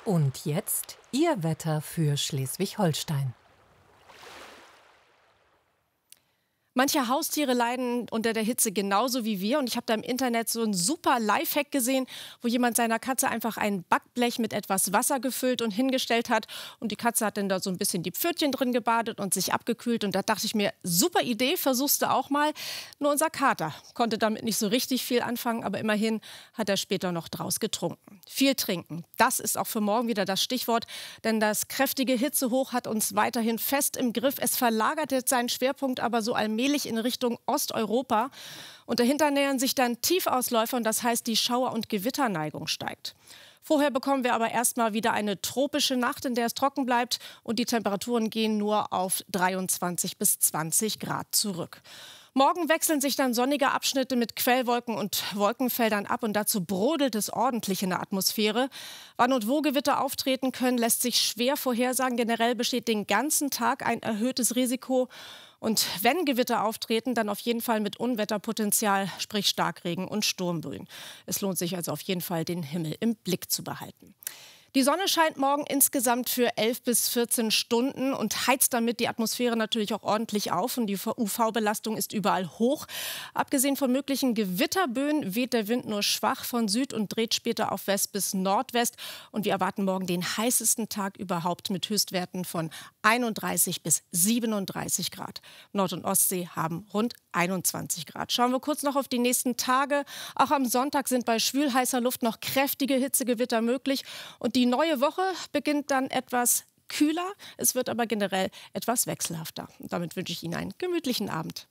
Und jetzt Ihr Wetter für Schleswig-Holstein. Manche Haustiere leiden unter der Hitze genauso wie wir. Und ich habe da im Internet so einen super Lifehack gesehen, wo jemand seiner Katze einfach ein Backblech mit etwas Wasser gefüllt und hingestellt hat. Und die Katze hat dann da so ein bisschen die Pfötchen drin gebadet und sich abgekühlt. Und da dachte ich mir, super Idee, versuchst du auch mal. Nur unser Kater konnte damit nicht so richtig viel anfangen. Aber immerhin hat er später noch draus getrunken. Viel trinken, das ist auch für morgen wieder das Stichwort. Denn das kräftige Hitzehoch hat uns weiterhin fest im Griff. Es verlagert jetzt seinen Schwerpunkt aber so allmählich in Richtung Osteuropa. Und dahinter nähern sich dann Tiefausläufer und das heißt, die Schauer- und Gewitterneigung steigt. Vorher bekommen wir aber erstmal wieder eine tropische Nacht, in der es trocken bleibt und die Temperaturen gehen nur auf 23 bis 20 Grad zurück. Morgen wechseln sich dann sonnige Abschnitte mit Quellwolken und Wolkenfeldern ab und dazu brodelt es ordentlich in der Atmosphäre. Wann und wo Gewitter auftreten können, lässt sich schwer vorhersagen. Generell besteht den ganzen Tag ein erhöhtes Risiko. Und wenn Gewitter auftreten, dann auf jeden Fall mit Unwetterpotenzial, sprich Starkregen und Sturmböen. Es lohnt sich also auf jeden Fall, den Himmel im Blick zu behalten. Die Sonne scheint morgen insgesamt für 11 bis 14 Stunden und heizt damit die Atmosphäre natürlich auch ordentlich auf. Und die UV-Belastung ist überall hoch. Abgesehen von möglichen Gewitterböen weht der Wind nur schwach von Süd und dreht später auf West bis Nordwest. Und wir erwarten morgen den heißesten Tag überhaupt mit Höchstwerten von 31 bis 37 Grad. Nord- und Ostsee haben rund 21 Grad. Schauen wir kurz noch auf die nächsten Tage. Auch am Sonntag sind bei schwülheißer Luft noch kräftige Hitzegewitter möglich. Und die neue Woche beginnt dann etwas kühler. Es wird aber generell etwas wechselhafter. Und damit wünsche ich Ihnen einen gemütlichen Abend.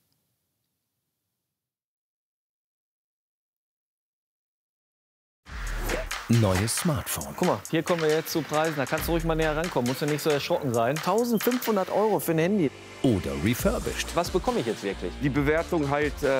Neues Smartphone. Guck mal, hier kommen wir jetzt zu Preisen. Da kannst du ruhig mal näher rankommen. Musst du nicht so erschrocken sein. 1.500 € für ein Handy. Oder refurbished. Was bekomme ich jetzt wirklich? Die Bewertung halt